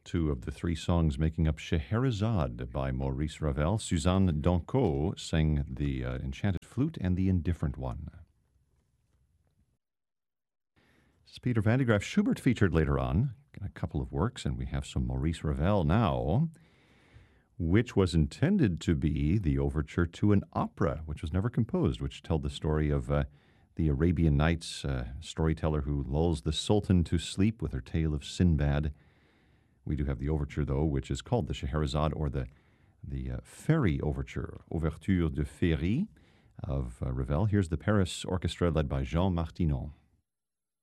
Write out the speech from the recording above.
two of the three songs making up Scheherazade by Maurice Ravel. Suzanne Donco sang the Enchanted Flute and the Indifferent One. This is Peter van de Graaff. Schubert featured later on in a couple of works, and we have some Maurice Ravel now, which was intended to be the overture to an opera, which was never composed, which told the story of the Arabian Nights storyteller who lulls the Sultan to sleep with her tale of Sinbad. We do have the overture, though, which is called the Scheherazade, or the Fairy Overture, Ouverture de Féerie of Ravel. Here's the Paris Orchestra led by Jean Martinon.